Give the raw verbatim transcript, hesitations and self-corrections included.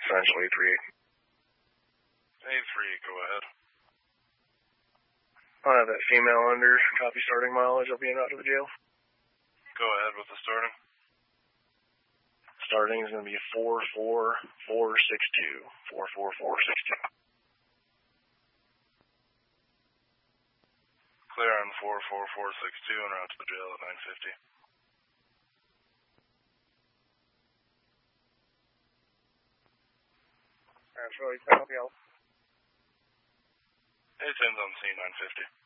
Central eight three eight. eight three eight, go ahead. I'll have that female under, copy starting mileage, I'll be in out of the jail. Go ahead with the starting. Starting is going to be four four four six two. four four four six two. Clear on four four four six two and route to the jail at nine fifty. That's really help you out. Hey, Tim's on scene nine fifty.